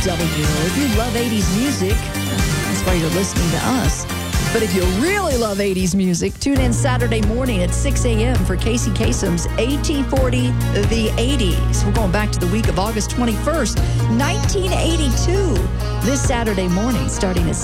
If you love 80s music, that's why you're listening to us. But if you really love 80s music, tune in Saturday morning at 6 a.m. for Casey Kasem's AT40 The 80s. We're going back to the week of August 21st, 1982. This Saturday morning, starting at